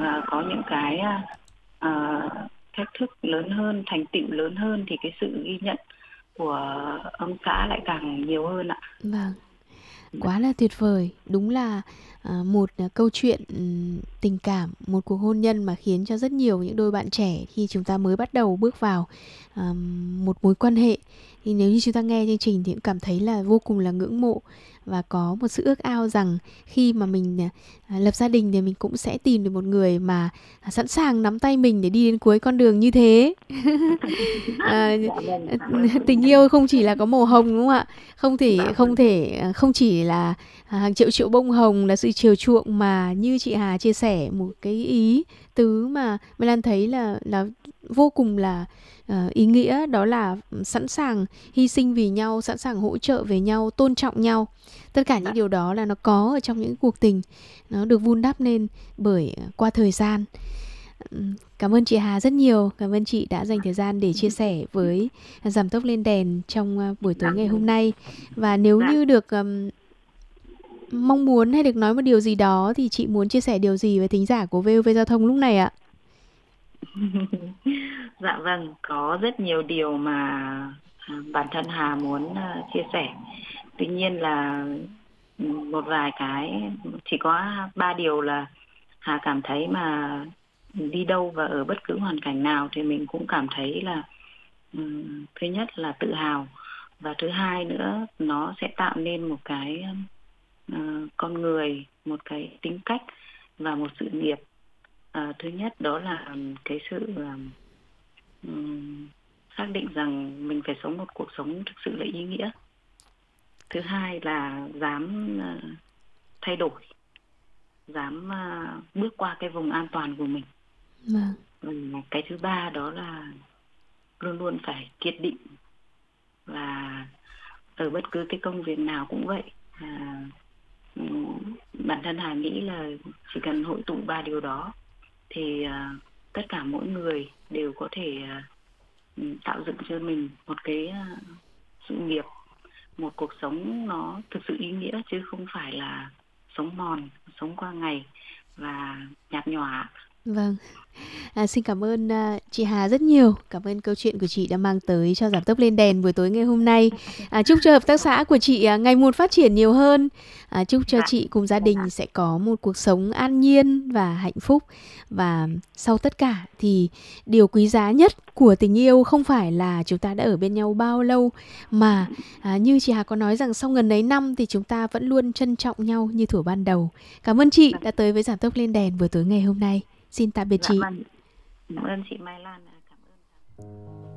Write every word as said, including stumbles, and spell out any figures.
à, có những cái à, à, thách thức lớn hơn, thành tựu lớn hơn thì cái sự ghi nhận của ông xã lại càng nhiều hơn ạ. Vâng. Quá là tuyệt vời. Đúng là à, một à, câu chuyện ừm, tình cảm, một cuộc hôn nhân mà khiến cho rất nhiều những đôi bạn trẻ khi chúng ta mới bắt đầu bước vào ờm, một mối quan hệ, thì nếu như chúng ta nghe chương trình thì cũng cảm thấy là vô cùng là ngưỡng mộ và có một sự ước ao rằng khi mà mình à, à, lập gia đình thì mình cũng sẽ tìm được một người mà à, sẵn sàng nắm tay mình để đi đến cuối con đường như thế. À, Dạ vâng, cảm ơn chị. tình yêu không chỉ là có màu hồng đúng không ạ? Không thể Dạ không vâng. thể không chỉ là à, hàng triệu triệu bông hồng là sự chiều chuộng, mà như chị Hà chia sẻ một cái ý tứ mà Mai Lan thấy là là vô cùng là ờ, ý nghĩa, đó là sẵn sàng hy sinh vì nhau, sẵn sàng hỗ trợ về nhau, tôn trọng nhau. Tất cả những Dạ. điều đó là nó có ở trong những cuộc tình, nó được vun đắp nên bởi qua thời gian. Ừm, Cảm ơn chị Hà rất nhiều. Cảm ơn chị đã dành thời gian để chia sẻ với Giảm tốc lên đèn trong à, buổi Dạ tối ngày hôm vâng. nay. Và nếu Dạ. như được ừm, mong muốn hay được nói một điều gì đó thì chị muốn chia sẻ điều gì với thính giả của vê o vê Giao thông lúc này ạ? Dạ vâng, có rất nhiều điều mà à, bản thân Hà muốn à, chia sẻ. Tuy nhiên là ừ, một vài cái, chỉ có ba điều là Hà cảm thấy mà đi đâu và ở bất cứ hoàn cảnh nào thì mình cũng cảm thấy là ừm, thứ nhất là tự hào, và thứ hai nữa nó sẽ tạo nên một cái ờ, con người, một cái tính cách và một sự nghiệp. Ờ, thứ nhất đó là cái sự ừm, xác định rằng mình phải sống một cuộc sống thực sự là ý nghĩa. Thứ hai là dám ờ, thay đổi, dám ờ, bước qua cái vùng an toàn của mình. Vâng, Và cái thứ ba đó là luôn luôn phải kiên định, và ở bất cứ cái công việc nào cũng vậy. À, ừm, bản thân Hà nghĩ là chỉ cần hội tụ ba điều đó thì à, tất cả mỗi người đều có thể à, ừm, tạo dựng cho mình một cái à, sự nghiệp, một cuộc sống nó thực sự ý nghĩa, chứ không phải là sống mòn, sống qua ngày và nhạt nhòa. vâng. À, xin cảm ơn à, chị Hà rất nhiều. Cảm ơn câu chuyện của chị đã mang tới cho Giảm tốc lên đèn buổi tối ngày hôm nay. À, chúc cho hợp tác xã của chị à, ngày một phát triển nhiều hơn. À, chúc cho Dạ, chị cùng gia vâng ạ. đình sẽ có một cuộc sống an nhiên và hạnh phúc. Và sau tất cả thì điều quý giá nhất của tình yêu không phải là chúng ta đã ở bên nhau bao lâu, mà à, như chị Hà có nói rằng sau gần ấy năm thì chúng ta vẫn luôn trân trọng nhau như thuở ban đầu. Cảm ơn chị Vâng. đã tới với Giảm tốc lên đèn buổi tối ngày hôm nay. Xin tạm biệt Dạ chị. vâng, cảm ơn chị Mai Lan ạ. Cảm ơn.